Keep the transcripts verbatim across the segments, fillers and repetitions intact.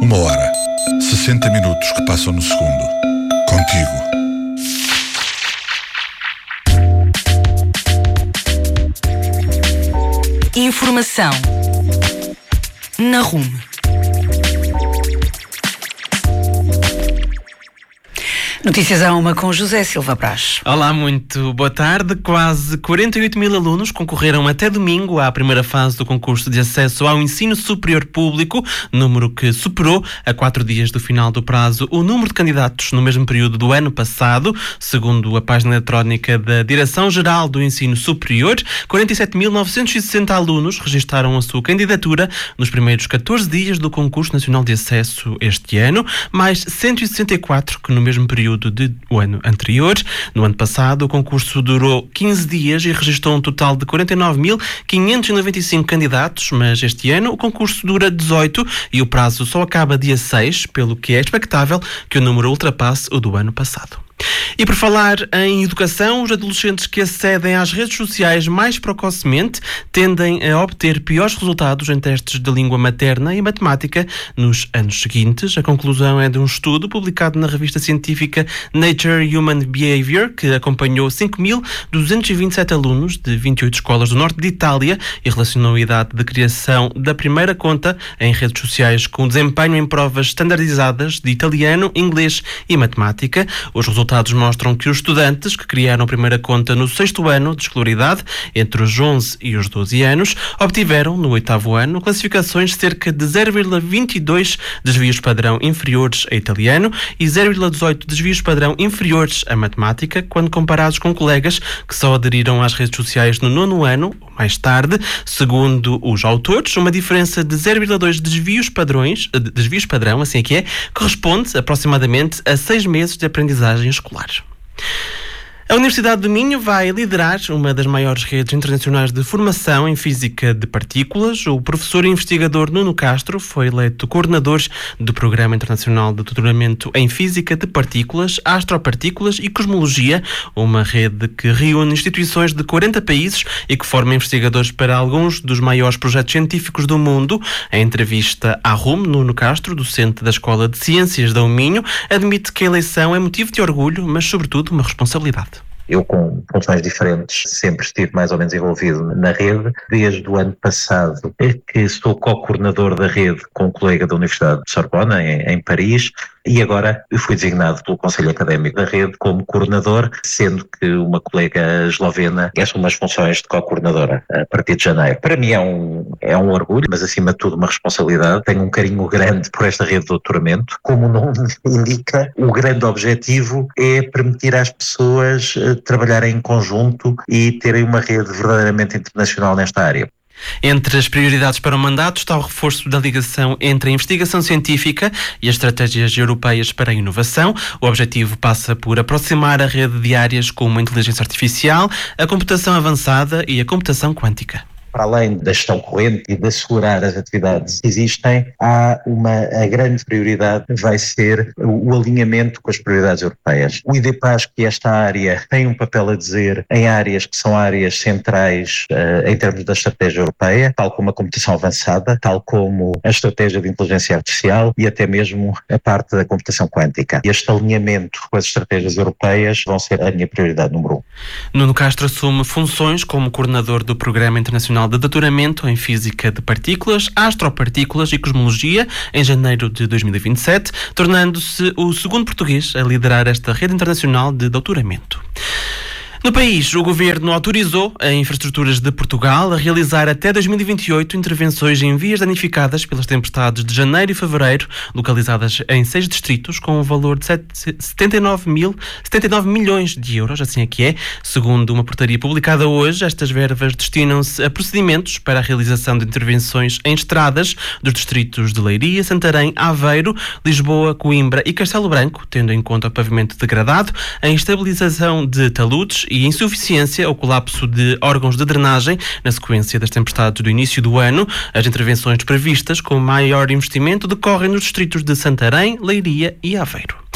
Uma hora. sessenta minutos que passam no segundo. Contigo. Informação na Rume. Notícias à uma com José Silva Brás. Olá, muito boa tarde. Quase quarenta e oito mil alunos concorreram até domingo à primeira fase do concurso de acesso ao ensino superior público, número que superou, a quatro dias do final do prazo, o número de candidatos no mesmo período do ano passado. Segundo a página eletrónica da Direção-Geral do Ensino Superior, quarenta e sete mil novecentos e sessenta alunos registaram a sua candidatura nos primeiros catorze dias do concurso nacional de acesso este ano, mais cento e sessenta e quatro que no mesmo período do ano anterior. No ano passado, o concurso durou quinze dias e registrou um total de quarenta e nove mil quinhentos e noventa e cinco candidatos, mas este ano o concurso dura dezoito e o prazo só acaba dia seis, pelo que é expectável que o número ultrapasse o do ano passado. E por falar em educação, os adolescentes que acedem às redes sociais mais precocemente tendem a obter piores resultados em testes de língua materna e matemática nos anos seguintes. A conclusão é de um estudo publicado na revista científica Nature Human Behavior, que acompanhou cinco mil duzentos e vinte e sete alunos de vinte e oito escolas do norte de Itália e relacionou a idade de criação da primeira conta em redes sociais com o desempenho em provas standardizadas de italiano, inglês e matemática. Os resultados Os resultados mostram que os estudantes que criaram a primeira conta no sexto ano de escolaridade, entre os onze e os doze anos, obtiveram, no oitavo ano, classificações cerca de zero vírgula vinte e dois desvios padrão inferiores a italiano e zero vírgula dezoito desvios padrão inferiores a matemática, quando comparados com colegas que só aderiram às redes sociais no nono ano, ou mais tarde. Segundo os autores, uma diferença de zero vírgula dois desvios padrões, desvios padrão, assim é que é, corresponde aproximadamente a seis meses de aprendizagem escolar. A Universidade do Minho vai liderar uma das maiores redes internacionais de formação em física de partículas. O professor e investigador Nuno Castro foi eleito coordenador do Programa Internacional de Doutoramento em Física de Partículas, Astropartículas e Cosmologia, uma rede que reúne instituições de quarenta países e que forma investigadores para alguns dos maiores projetos científicos do mundo. Em entrevista à Rume, Nuno Castro, docente da Escola de Ciências do Minho, admite que a eleição é motivo de orgulho, mas sobretudo uma responsabilidade. Eu, com funções diferentes, sempre estive mais ou menos envolvido na rede. Desde o ano passado é que sou co-coordenador da rede com um colega da Universidade de Sorbona, em, em Paris, e agora eu fui designado pelo Conselho Académico da rede como coordenador, sendo que uma colega eslovena assume as funções de co-coordenadora a partir de janeiro. Para mim é um, é um orgulho, mas acima de tudo uma responsabilidade. Tenho um carinho grande por esta rede de doutoramento. Como o nome indica, o grande objetivo é permitir às pessoas trabalharem em conjunto e terem uma rede verdadeiramente internacional nesta área. Entre as prioridades para o mandato está o reforço da ligação entre a investigação científica e as estratégias europeias para a inovação. O objetivo passa por aproximar a rede de áreas como a inteligência artificial, a computação avançada e a computação quântica. Para além da gestão corrente e de assegurar as atividades que existem, há uma a grande prioridade vai ser o, o alinhamento com as prioridades europeias. O IDPAS, que esta área tem um papel a dizer em áreas que são áreas centrais uh, em termos da estratégia europeia, tal como a computação avançada, tal como a estratégia de inteligência artificial e até mesmo a parte da computação quântica. Este alinhamento com as estratégias europeias vão ser a minha prioridade número um. Nuno Castro assume funções como coordenador do Programa Internacional de Doutoramento em Física de Partículas, Astropartículas e Cosmologia em janeiro de dois mil e vinte e sete, tornando-se o segundo português a liderar esta rede internacional de doutoramento. No país, o Governo autorizou a Infraestruturas de Portugal a realizar até dois mil e vinte e oito intervenções em vias danificadas pelas tempestades de janeiro e fevereiro, localizadas em seis distritos, com um valor de setenta e nove milhões de euros, assim é que é. Segundo uma portaria publicada hoje, estas verbas destinam-se a procedimentos para a realização de intervenções em estradas dos distritos de Leiria, Santarém, Aveiro, Lisboa, Coimbra e Castelo Branco, tendo em conta o pavimento degradado, a instabilização de taludes e insuficiência ou colapso de órgãos de drenagem na sequência das tempestades do início do ano. As intervenções previstas com maior investimento decorrem nos distritos de Santarém, Leiria e Aveiro.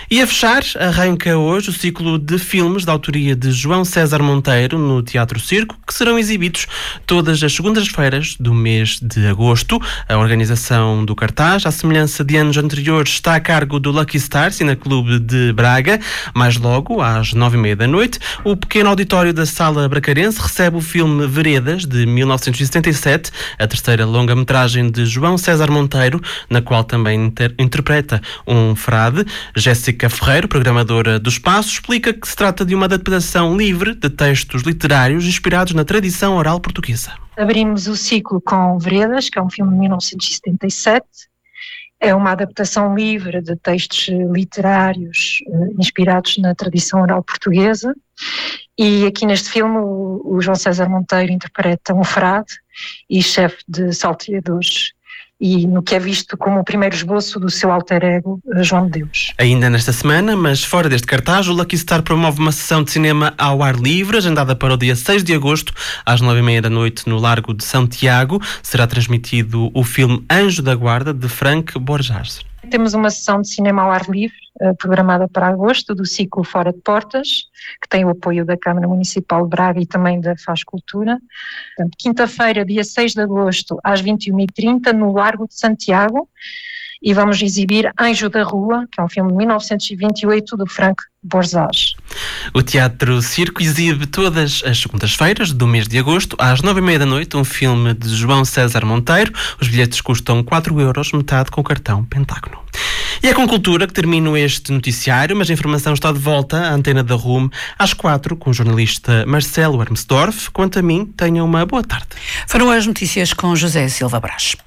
E a fechar, arranca hoje o ciclo de filmes da autoria de João César Monteiro no Teatro Circo, que serão exibidos todas as segundas-feiras do mês de agosto. A organização do cartaz, à semelhança de anos anteriores, está a cargo do Lucky Star Cineclube de Braga. Mais logo, às nove e meia da noite, o pequeno auditório da Sala Bracarense recebe o filme Veredas, de mil novecentos e setenta e sete, a terceira longa-metragem de João César Monteiro, na qual também inter- interpreta um frade. Jéssica Ferreiro, programadora do Espaço, explica que se trata de uma adaptação livre de textos literários inspirados na tradição oral portuguesa. Abrimos o ciclo com Veredas, que é um filme de mil novecentos e setenta e sete. É uma adaptação livre de textos literários eh, inspirados na tradição oral portuguesa. E aqui neste filme o, o João César Monteiro interpreta um frade e chefe de salteadores, e no que é visto como o primeiro esboço do seu alter ego, João de Deus. Ainda nesta semana, mas fora deste cartaz, o Lucky Star promove uma sessão de cinema ao ar livre, agendada para o dia seis de agosto, às nove e meia da noite, no Largo de São Tiago. Será transmitido o filme Anjo da Guarda, de Frank Borjas. Temos uma sessão de cinema ao ar livre, uh, programada para agosto, do ciclo Fora de Portas, que tem o apoio da Câmara Municipal de Braga e também da Faz Cultura. Portanto, quinta-feira, dia seis de agosto, às vinte e uma e trinta, no Largo de Santiago, e vamos exibir Anjo da Rua, que é um filme de mil novecentos e vinte e oito, do Frank Borjas. O Teatro Circo exibe todas as segundas-feiras do mês de agosto, às nove e meia da noite, um filme de João César Monteiro. Os bilhetes custam quatro euros, metade com o cartão Pentágono. E é com cultura que termino este noticiário, mas a informação está de volta à antena da R U M às quatro, com o jornalista Marcelo Hermesdorf. Quanto a mim, tenham uma boa tarde. Foram as notícias com José Silva Brás.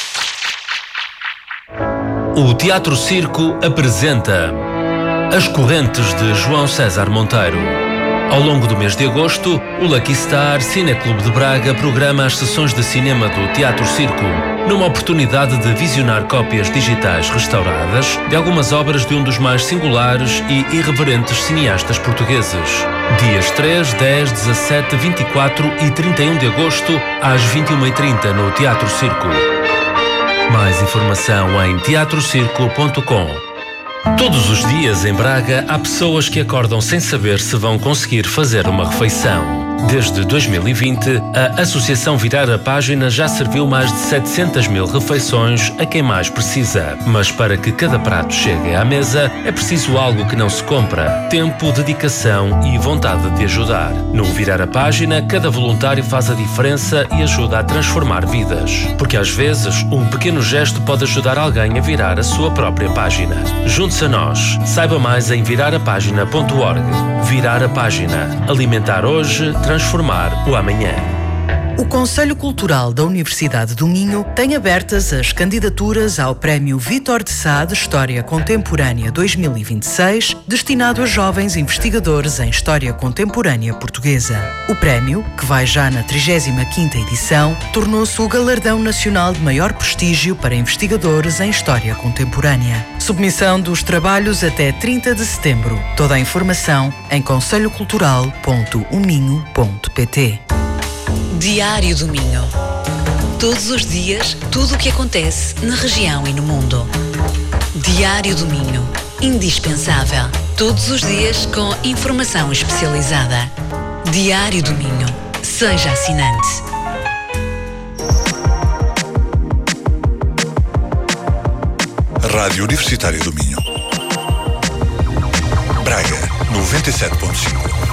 O Teatro Circo apresenta As Correntes de João César Monteiro. Ao longo do mês de agosto, o Lucky Star Cineclube de Braga programa as sessões de cinema do Teatro Circo, numa oportunidade de visionar cópias digitais restauradas de algumas obras de um dos mais singulares e irreverentes cineastas portugueses. Dias três, dez, dezassete, vinte e quatro e trinta e um de agosto, às vinte e uma e trinta, no Teatro Circo. Mais informação em teatro circo ponto com. Todos os dias em Braga há pessoas que acordam sem saber se vão conseguir fazer uma refeição. Desde dois mil e vinte, a Associação Virar a Página já serviu mais de setecentas mil refeições a quem mais precisa. Mas para que cada prato chegue à mesa, é preciso algo que não se compra: tempo, dedicação e vontade de ajudar. No Virar a Página, cada voluntário faz a diferença e ajuda a transformar vidas. Porque às vezes, um pequeno gesto pode ajudar alguém a virar a sua própria página. Junte-se a nós. Saiba mais em virar a página ponto org. Virar a Página. Alimentar hoje, transformar o amanhã. O Conselho Cultural da Universidade do Minho tem abertas as candidaturas ao Prémio Vítor de Sá de História Contemporânea dois mil e vinte e seis, destinado a jovens investigadores em História Contemporânea Portuguesa. O prémio, que vai já na trigésima quinta edição, tornou-se o galardão nacional de maior prestígio para investigadores em História Contemporânea. Submissão dos trabalhos até trinta de setembro. Toda a informação em conselho cultural ponto u minho ponto pt. Diário do Minho. Todos os dias, tudo o que acontece na região e no mundo. Diário do Minho. Indispensável. Todos os dias com informação especializada. Diário do Minho. Seja assinante. Rádio Universitária do Minho. Braga, noventa e sete ponto cinco.